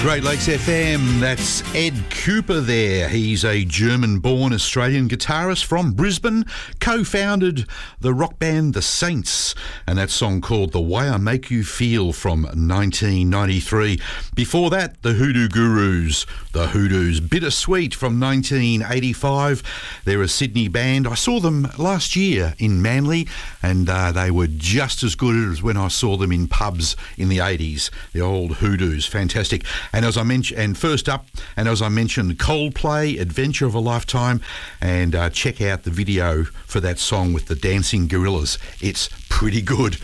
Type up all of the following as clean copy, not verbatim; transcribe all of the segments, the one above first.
Great Lakes FM, that's Ed Cooper there. He's a German-born Australian guitarist from Brisbane, co-founded the rock band The Saints, and that song called The Way I Make You Feel from 1993. Before that, the Hoodoo Gurus, the Hoodoos, Bittersweet from 1985. They're a Sydney band. I saw them last year in Manly, and they were just as good as when I saw them in pubs in the 80s. The old Hoodoos, fantastic. And as I mentioned, Coldplay, Adventure of a Lifetime, and check out the video for that song with the dancing gorillas. It's pretty good.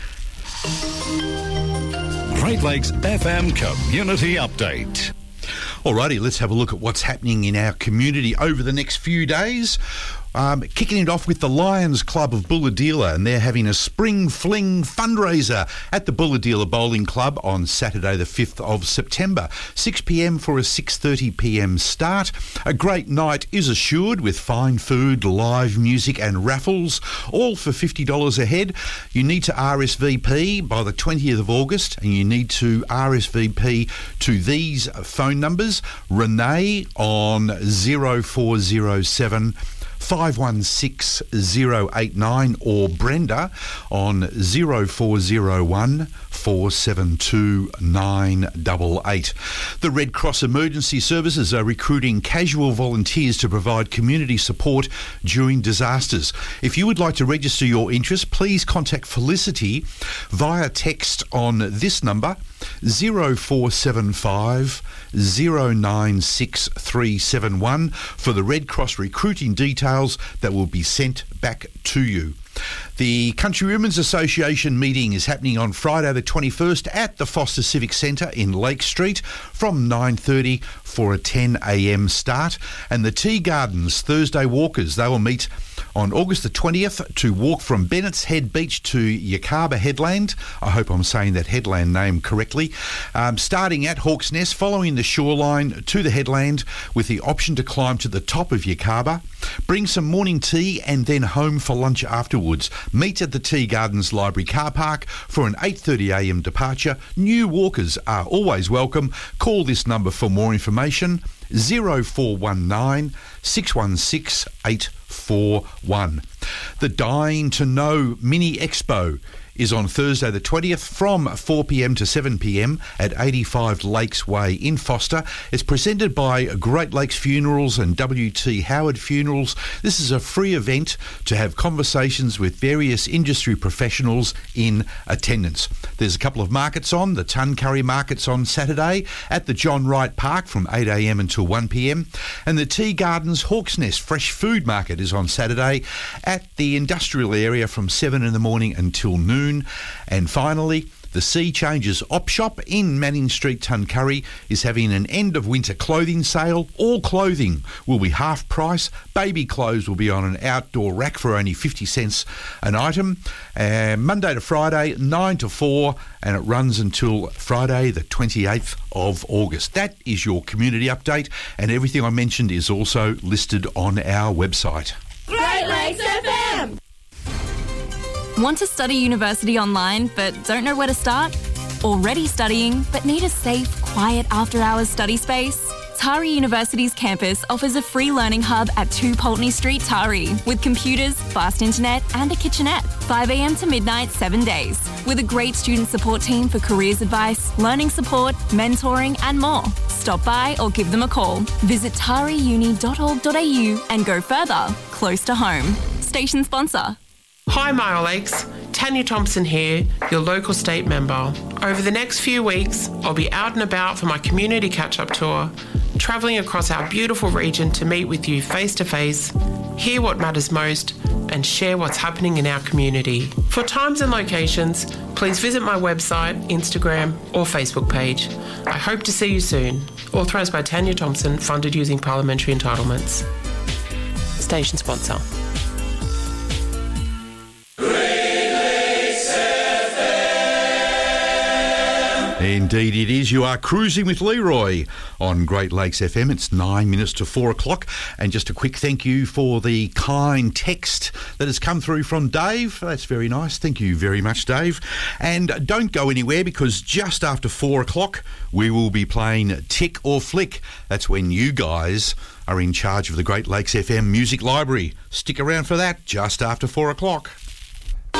Great Lakes FM Community Update. Alrighty, let's have a look at what's happening in our community over the next few days. Kicking it off with the Lions Club of Bulahdelah, and they're having a Spring Fling fundraiser at the Bulahdelah Bowling Club on Saturday the 5th of September, 6pm for a 6:30pm start. A great night is assured with fine food, live music and raffles, all for $50 a head. You need to RSVP by the 20th of August, and you need to RSVP to these phone numbers. Renee on 0407 516 089 or Brenda on 0401 472 988. The Red Cross Emergency Services are recruiting casual volunteers to provide community support during disasters. If you would like to register your interest, please contact Felicity via text on this number 0475 096371 for the Red Cross recruiting details that will be sent back to you. The Country Women's Association meeting is happening on Friday the 21st at the Foster Civic Centre in Lake Street from 9:30 for a 10am start. And the Tea Gardens Thursday Walkers, they will meet on August the 20th to walk from Bennett's Head Beach to Yakaba Headland. I hope I'm saying that headland name correctly. Starting at Hawk's Nest, following the shoreline to the headland with the option to climb to the top of Yakaba. Bring some morning tea and then home for lunch afterwards. Meet at the Tea Gardens Library car park for an 8:30am departure. New walkers are always welcome. Call this number for more information, 0419 616 841. The Dying to Know Mini Expo is on Thursday the 20th from 4pm to 7pm at 85 Lakes Way in Foster. It's presented by Great Lakes Funerals and W.T. Howard Funerals. This is a free event to have conversations with various industry professionals in attendance. There's a couple of markets on. The Tuncurry Market's on Saturday at the John Wright Park from 8am until 1pm. And the Tea Gardens Hawk's Nest Fresh Food Market is on Saturday at the industrial area from 7 in the morning until noon. And finally, the Sea Changes Op Shop in Manning Street, Tuncurry, is having an end of winter clothing sale. All clothing will be half price. Baby clothes will be on an outdoor rack for only 50 cents an item. Monday to Friday, 9 to 4, and it runs until Friday the 28th of August. That is your community update, and everything I mentioned is also listed on our website. Great Lakes FM! Want to study university online but don't know where to start? Already studying but need a safe, quiet after-hours study space? Tari University's campus offers a free learning hub at 2 Pulteney Street, Tari, with computers, fast internet and a kitchenette. 5am to midnight, 7 days. With a great student support team for careers advice, learning support, mentoring and more. Stop by or give them a call. Visit tariuni.org.au and go further, close to home. Station sponsor. Hi Mile Lakes, Tanya Thompson here, your local state member. Over the next few weeks, I'll be out and about for my community catch-up tour, travelling across our beautiful region to meet with you face to face, hear what matters most, and share what's happening in our community. For times and locations, please visit my website, Instagram or Facebook page. I hope to see you soon. Authorised by Tanya Thompson, funded using parliamentary entitlements. Station sponsor. Indeed it is. You are cruising with Leroy on Great Lakes FM. It's 9 minutes to 4 o'clock. And just a quick thank you for the kind text that has come through from Dave. That's very nice. Thank you very much, Dave. And don't go anywhere, because just after 4 o'clock, we will be playing Tick or Flick. That's when you guys are in charge of the Great Lakes FM Music Library. Stick around for that just after 4 o'clock.